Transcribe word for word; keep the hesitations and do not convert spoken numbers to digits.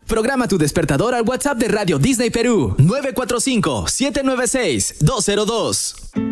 Programa tu despertador al WhatsApp de Radio Disney Perú nueve cuatro cinco, siete nueve seis, dos cero dos.